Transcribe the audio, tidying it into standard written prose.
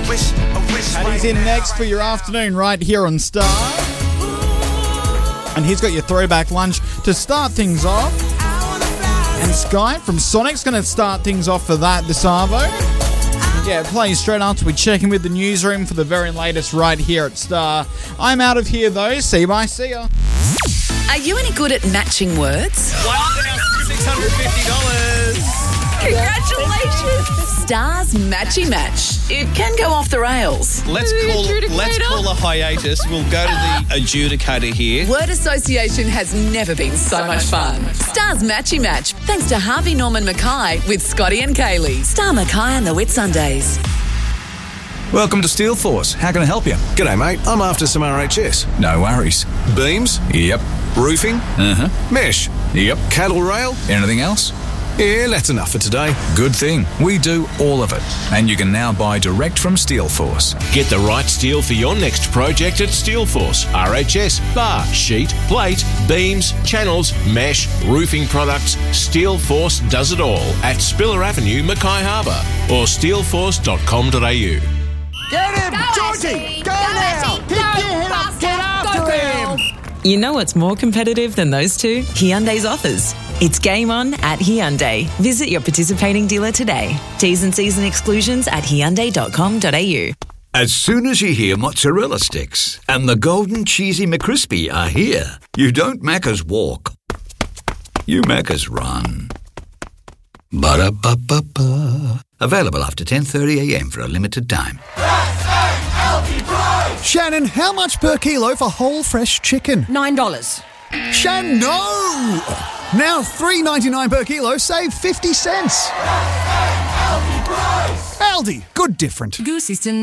Paddy's in next for your afternoon right here on Star. And he's got your throwback lunch to start things off. And Sky from Sonic's going to start things off for that this arvo. Yeah, play straight after we check in with the newsroom for the very latest right here at Star. I'm out of here though. See you, bye. See ya. Are you any good at matching words? $1,650. Congratulations! Star's Matchy Match. It can go off the rails. Let's call a hiatus. We'll go to the adjudicator here. Word association has never been so much fun. Star's Matchy Match. Thanks to Harvey Norman Mackay with Scotty and Kaylee. Star Mackay and the Whitsundays. Welcome to Steel Force. How can I help you? G'day, mate. I'm after some RHS. No worries. Beams? Yep. Roofing? Uh-huh. Mesh? Yep. Cattle rail? Anything else? Yeah, that's enough for today. Good thing. We do all of it. And you can now buy direct from Steel Force. Get the right steel for your next project at Steel Force. RHS, bar, sheet, plate, beams, channels, mesh, roofing products. Steel Force does it all at Spiller Avenue, Mackay Harbour or steelforce.com.au. Get him! Georgie! Go now! Pick your head up! Get after him! You know what's more competitive than those two? Hyundai's offers. It's game on at Hyundai. Visit your participating dealer today. T's and C's and exclusions at hyundai.com.au. As soon as you hear mozzarella sticks and the golden cheesy McCrispy are here, you don't Macca's walk. You Macca's run. Ba-da-ba-ba-ba. Available after 10:30am for a limited time. Shannon, how much per kilo for whole fresh chicken? $9. Shannon, no! Now $3.99 per kilo, save 50 cents. Aldi, good different. Goose is